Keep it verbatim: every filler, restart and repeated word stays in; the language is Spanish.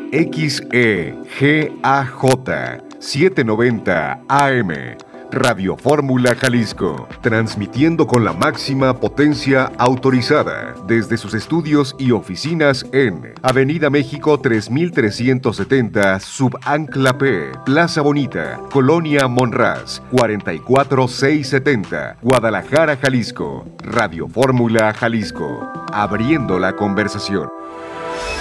X E G A J setecientos noventa A M. Radio Fórmula Jalisco, transmitiendo con la máxima potencia autorizada desde sus estudios y oficinas en Avenida México tres mil trescientos setenta, Subancla P, Plaza Bonita, Colonia Monraz, cuarenta y cuatro mil seiscientos setenta, Guadalajara, Jalisco. Radio Fórmula Jalisco, abriendo la conversación.